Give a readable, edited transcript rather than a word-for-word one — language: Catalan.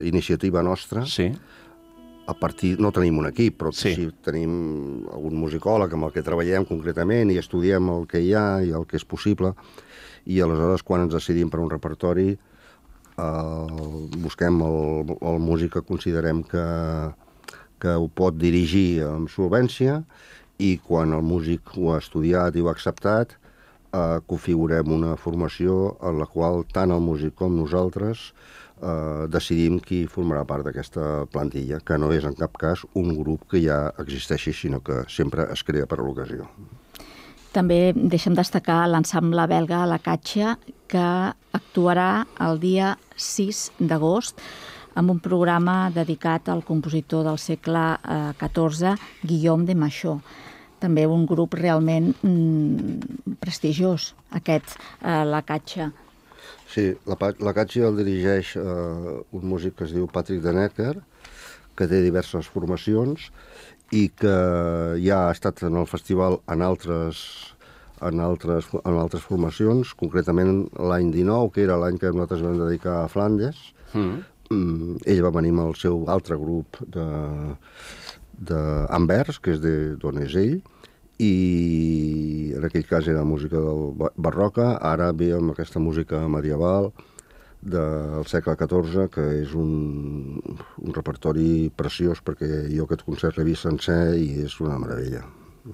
iniciativa nostra. Sí. A partir, no tenim un equip, però Sí. sí tenim algun musicòleg amb el que treballem concretament i estudiem el que hi ha i el que és possible. I aleshores, quan ens decidim per un repertori, busquem el músic que considerem que ho pot dirigir amb solvència, i quan el músic ho ha estudiat i ho ha acceptat, configurem una formació en la qual tant el músic com nosaltres decidim qui formarà part d'aquesta plantilla, que no és en cap cas un grup que ja existeixi, sinó que sempre es crea per a l'ocasió. També deixem destacar l'ensemble belga La Catxa, que actuarà el dia 6 d'agost amb un programa dedicat al compositor del segle XIV, Guillaume de Machaut. També un grup realment prestigiós, aquest La Catxa. Sí, la Catxa el dirigeix un músic que es diu Patrick de Necker, que té diverses formacions i que ja ha estat en el festival en altres formacions, concretament l'any 19, que era l'any que nosaltres vam dedicar a Flandes. Ell va venir amb el seu altre grup d'Anvers, que és d'on és ell, i en aquell cas era música barroca, ara ve amb aquesta música medieval del segle XIV, que és un repertori preciós, perquè jo aquest concert l'he vist sencer i és una meravella.